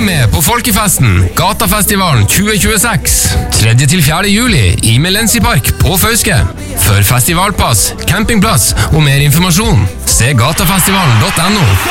med på Folkefesten, Gatafestivalen 2026. 3.–4. juli i Melensi Park på Fauske. For festivalpass, campingplass og mer informasjon, se gatafestivalen.no.